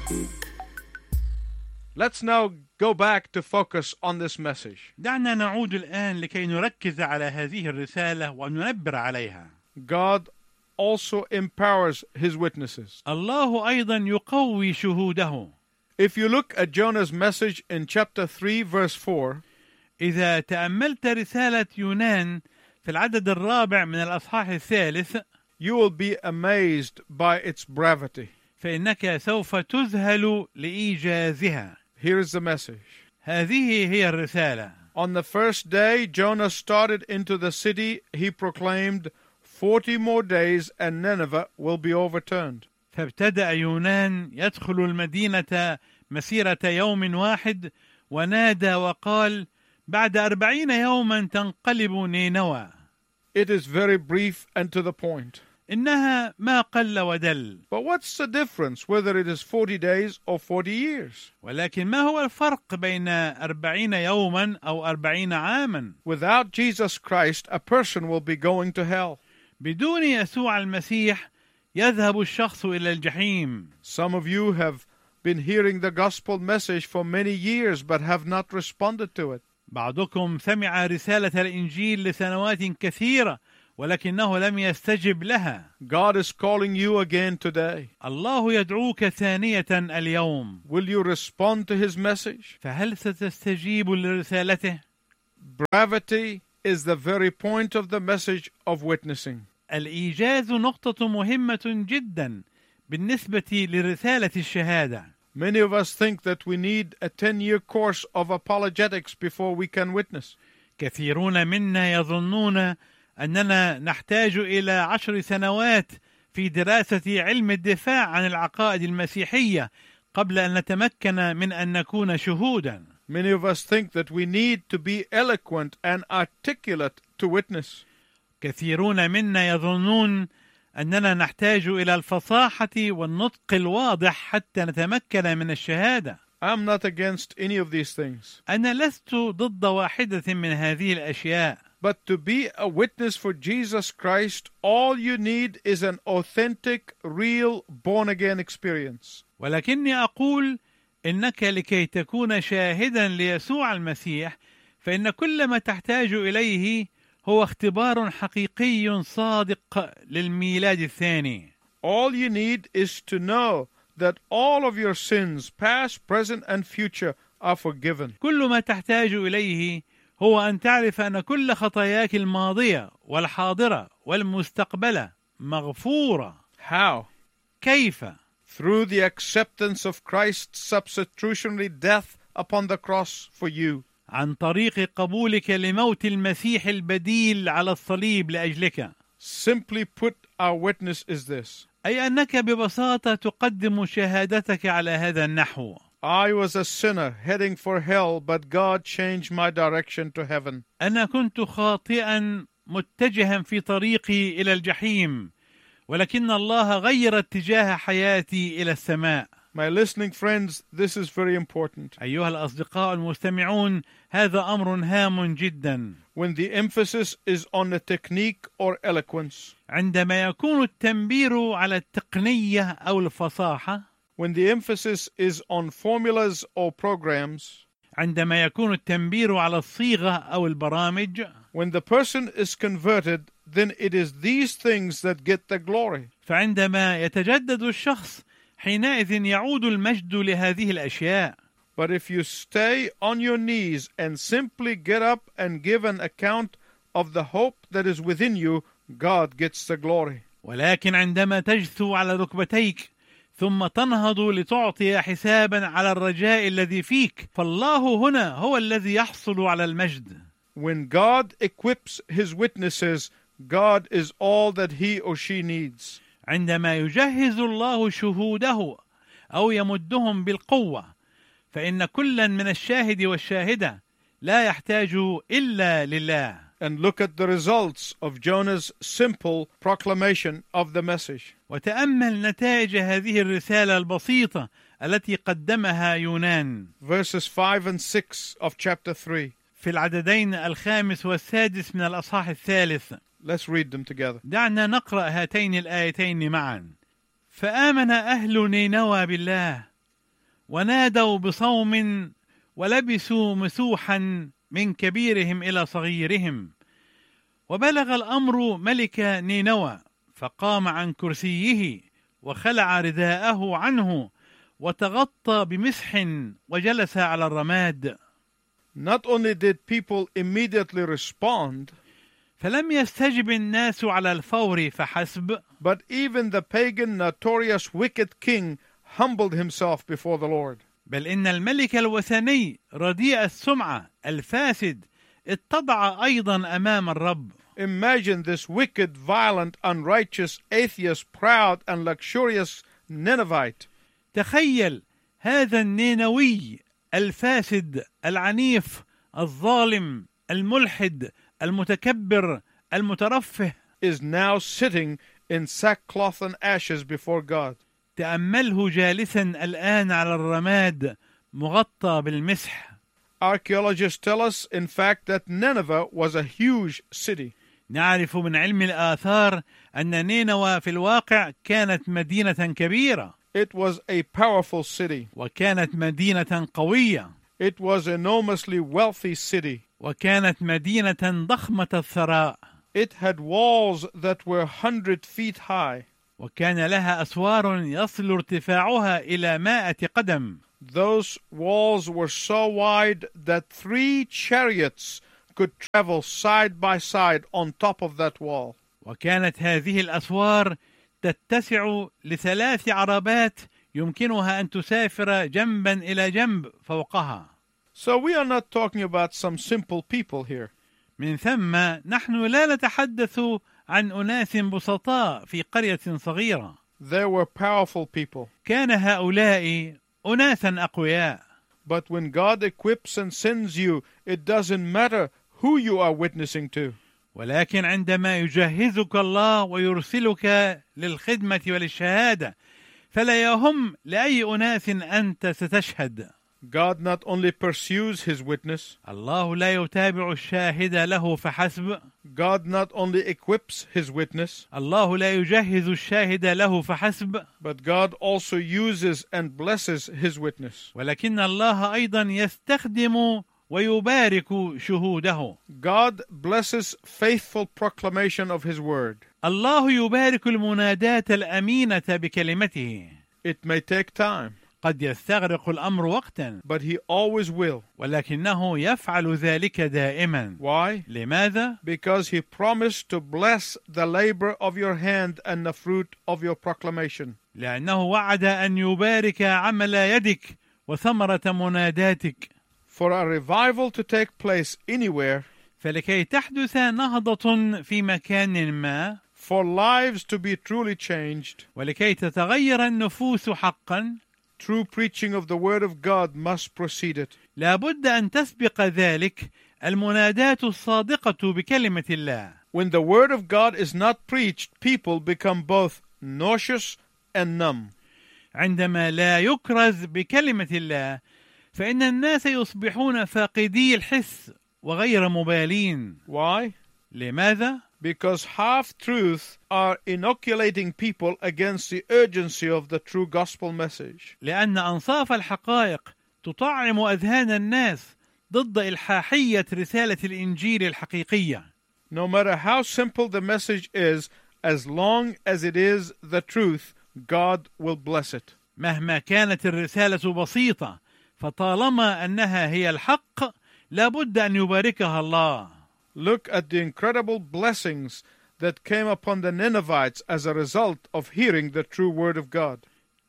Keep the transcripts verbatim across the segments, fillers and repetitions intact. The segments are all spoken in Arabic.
Let's now go back to focus on this message. دعنا نعود الآن لكي نركز على هذه الرسالة وننبر عليها. God also empowers his witnesses. الله أيضا يقوي شهوده. If you look at Jonah's message in chapter three, verse four, إذا تأملت رسالة يونان في العدد الرابع من الأصحاح الثالث, you will be amazed by its brevity. فإنك سوف تذهل لإيجازها. Here is the message. هذه هي الرسالة. On the first day Jonah started into the city, he proclaimed, forty more days and Nineveh will be overturned. فابتدأ يونان يدخل المدينة مسيرة يوم واحد ونادى وقال بعد أربعين يوما تنقلب نينوى. It is very brief and to the point. إنها ما قل ودل. But what's the difference whether it is forty days or forty years? ولكن ما هو الفرق بين أربعين يوما أو أربعين عاما؟ Without Jesus Christ, a person will be going to hell. بدون يسوع المسيح يذهب الشخص إلى الجحيم. Some of you have been hearing the gospel message for many years but have not responded to it. بعضكم سمع رسالة الإنجيل لسنوات كثيرة ولكنه لم يستجب لها. God is calling you again today. الله يدعوك ثانية اليوم. Will you respond to his message? فهل ستستجيب لرسالته؟ Brevity is the very point of the message of witnessing. الإيجاز نقطة مهمة جدا بالنسبة لرسالة الشهادة. Many of us think that we need a ten-year course of apologetics before we can witness. كثيرون منا يظنون أننا نحتاج إلى عشر سنوات في دراسة علم الدفاع عن العقائد المسيحية قبل أن نتمكن من أن نكون شهودا. Many of us think that we need to be eloquent and articulate to witness. كثيرون منا يظنون أننا نحتاج إلى الفصاحة والنطق الواضح حتى نتمكن من الشهادة. I'm not against any of these things. أنا لست ضد واحدة من هذه الأشياء. But to be a witness for Jesus Christ, all you need is an authentic, real, born-again experience. ولكني أقول إنك لكي تكون شاهدا ليسوع المسيح فإن كل ما تحتاج إليه هو اختبار حقيقي صادق للميلاد الثاني. All you need is to know that all of your sins, past, present, and future, are forgiven. كل ما تحتاج إليه هو أن تعرف أن كل خطاياك الماضية والحاضرة والمستقبلة مغفورة. How? كيف؟ Through the acceptance of Christ's substitutionary death upon the cross for you. عن طريق قبولك لموت المسيح البديل على الصليب لأجلك. Simply put, our witness is this. أي أنك ببساطة تقدم شهادتك على هذا النحو. I was a sinner heading for hell, but God changed my direction to heaven. أنا كنت خاطئا متجها في طريقي إلى الجحيم، ولكن الله غير اتجاه حياتي إلى السماء. My listening friends, this is very important. أيها الأصدقاء المستمعون، هذا أمر هام جدا. When the emphasis is on the technique or eloquence, عندما يكون التنبير على التقنية أو الفصاحة، when the emphasis is on formulas or programs, عندما يكون التنبير على الصيغة أو البرامج، when the person is converted, then it is these things that get the glory. فعندما يتجدد الشخص حينئذ يعود المجد لهذه الأشياء. But if you stay on your knees and simply get up and give an account of the hope that is within you, God gets the glory. ولكن عندما تجثو على ركبتيك ثم تنهض لتعطي حسابا على الرجاء الذي فيك، فالله هنا هو الذي يحصل على المجد. When God equips his witnesses, God is all that he or she needs. عندما يجهز الله شهوده أو يمدهم بالقوة، فإن كلا من الشاهد والشاهدة لا يحتاج إلا لله. And look at the results of Jonah's simple proclamation of the message. وتأمل نتائج هذه الرسالة البسيطة التي قدمها يونان. Verses five and six of chapter three. في العددين الخامس والسادس من الأصحاح الثالث. Let's read them together. دعنا نقرأ هاتين الآيتين معا. فآمن أهل نينوى بالله ونادوا بصوم ولبسوا مسوحا من كبيرهم إلى صغيرهم. وبلغ الأمر ملك نينوى فقام عن كرسيه وخلع رداءه عنه وتغطى بمسح وجلس على الرماد. Not only did people immediately respond, فلم يستجب الناس على الفور فحسب, but even the pagan, notorious, wicked king humbled himself before the Lord. بل إن الملك الوثني رديء السمعة الفاسد اتضع أيضا أمام الرب. Imagine this wicked, violent, unrighteous, atheist, proud, and luxurious Ninevite. تخيل هذا النينوي الفاسد العنيف الظالم الملحد المتكبر المترفه is now sitting in sackcloth and ashes before God. تأمله جالسا الآن على الرماد مغطى بالمسح. Archaeologists tell us, in fact, that Nineveh was a huge city. نعرف من علم الآثار أن نينوى في الواقع كانت مدينة كبيرة. It was a powerful city. وكانت مدينة قوية. It was an enormously wealthy city. وكانت مدينة ضخمة الثراء. It had walls that were hundred feet high. وكان لها أسوار يصل ارتفاعها إلى مائة قدم. Those walls were so wide that three chariots could travel side by side on top of that wall. وكانت هذه الأسوار تتسع لثلاث عربات يمكنها أن تسافر جنبا إلى جنب فوقها. So we are not talking about some simple people here. من ثم نحن لا نتحدث عن أناس بسطاء في قرية صغيرة. There were powerful people. كان هؤلاء أناسا أقوياء. But when God equips and sends you, it doesn't matter who you are witnessing to. ولكن عندما يجهزك الله ويرسلك للخدمة وللشهادة فلا يهم لأي أناس أنت ستشهد. God not only pursues his witness, الله لا يتابع الشاهد له فحسب. God not only equips his witness, الله لا يجهز الشاهد له فحسب. but God also uses and blesses his witness. ولكن الله أيضا يستخدم ويبارك شهوده. God blesses faithful proclamation of his word. الله يبارك المنادات الأمينة بكلمته. It may take time, قد يستغرق الأمر وقتا but he always will. ولكنه يفعل ذلك دائما. Why? لماذا؟ Because he promised to bless the labor of your hand and the fruit of your proclamation. لأنه وعد أن يبارك عمل يدك وثمرة مناداتك. For a revival to take place anywhere, فلكي تحدث نهضة في مكان ما، for lives to be truly changed, ولكي تتغير النفوس حقا، true preaching of the word of God must precede it. لابد أن تسبق ذلك المنادات الصادقة بكلمة الله. When the word of God is not preached, people become both nauseous and numb. عندما لا يكرز بكلمة الله فإن الناس يصبحون فاقدي الحس وغير مبالين. Why? لماذا؟ Because half-truths are inoculating people against the urgency of the true gospel message. لأن أنصاف الحقائق تطعم أذهان الناس ضد إلحاحية رسالة الإنجيل الحقيقية. No matter how simple the message is, as long as it is the truth, God will bless it. مهما كانت الرسالة بسيطة فطالما أنها هي الحق لابد أن يباركها الله. Look at the incredible blessings that came upon the Ninevites as a result of hearing the true word of God.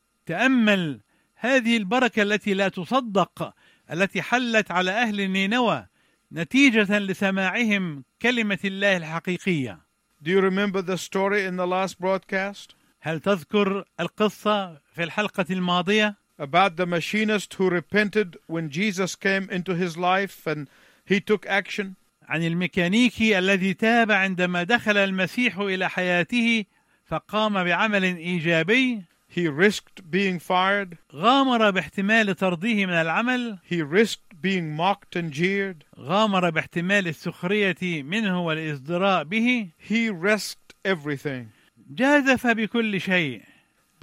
تأمل هذه البركة التي لا تصدق التي حلت على أهل نينوى نتيجة لسماعهم كلمة الله الحقيقية. Do you remember the story in the last broadcast? هل تذكر القصة في الحلقة الماضية؟ About the machinist who repented when Jesus came into his life and he took action? عن الميكانيكي الذي تاب عندما دخل المسيح إلى حياته فقام بعمل إيجابي. He risked being fired. غامر باحتمال ترضيه من العمل. He risked being mocked and jeered. غامر باحتمال السخرية منه والإزدراء به. He risked everything. جازف بكل شيء.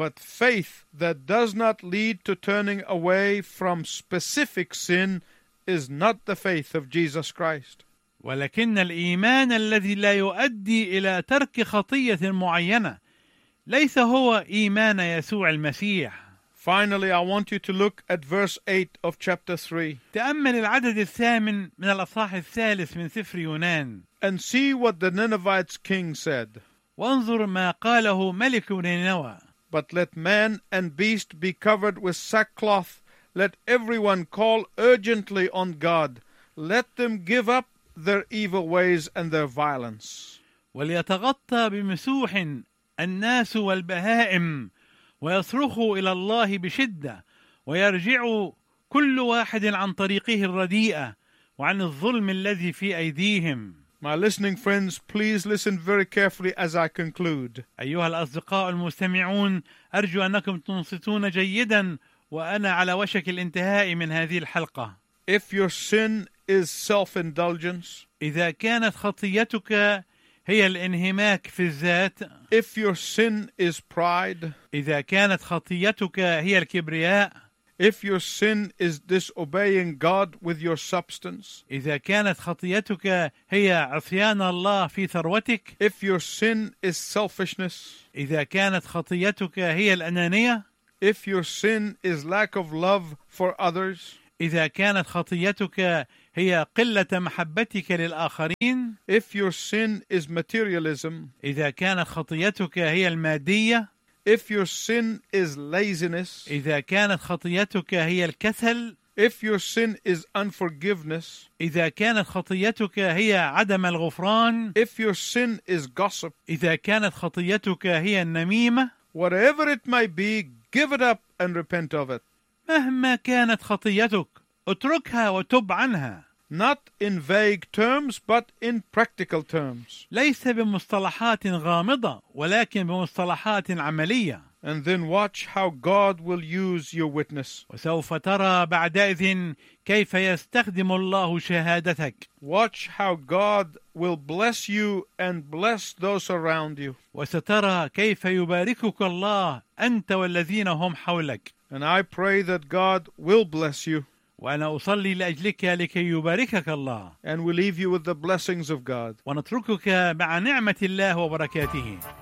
But faith that does not lead to turning away from specific sin is not the faith of Jesus Christ. ولكن الإيمان الذي لا يؤدي إلى ترك خطية معينة ليس هو إيمان يسوع المسيح. Finally, I want you to look at verse eight of chapter three. تأمل العدد الثامن من الأصحاح الثالث من سفر يونان. And see what the Ninevites king said. وانظر ما قاله ملك نينوى. But let man and beast be covered with sackcloth. Let everyone call urgently on God. Let them give up their evil ways and their violence. وليتغطى بمسوح الناس والبهائم ويصرخوا إلى الله بشدة ويرجعوا كل واحد عن طريقه الرديئة وعن الظلم الذي في أيديهم. My listening friends, please listen very carefully as I conclude. أيها الأصدقاء المستمعون، أرجو أنكم تنصتون جيدا وأنا على وشك الانتهاء من هذه الحلقة. If your sin is self-indulgence, إذا كانت خطيتك هي الانهماك في الذات، if your sin is pride, إذا كانت خطيتك هي الكبرياء، if your sin is disobeying God with your substance, إذا كانت خطيتك هي عصيان الله في ثروتك، if your sin is selfishness, إذا كانت خطيتك هي الأنانية، if your sin is lack of love for others, إذا كانت خطيتك هي قلة محبتك للآخرين، if your sin is materialism, إذا كانت خطيتك هي المادية، if your sin is laziness, إذا كانت خطيتك هي الكسل، if your sin is unforgiveness, إذا كانت خطيتك هي عدم الغفران، if your sin is gossip, إذا كانت خطيتك هي النميمة، whatever it may be, give it up and repent of it. مهما كانت خطيتك اتركها وتب عنها. Not in vague terms, but in practical terms. ليس بمصطلحات غامضة ولكن بمصطلحات عملية. And then watch how God will use your witness. وسوف ترى بعدئذ كيف يستخدم الله شهادتك. Watch how God will bless you and bless those around you. وسترى كيف يباركك الله أنت والذين هم حولك. And I pray that God will bless you. وأنا أصلي لأجلك لكي يباركك الله. And we leave you with the blessings of God. ونتركك مع نعمة الله وبركاته.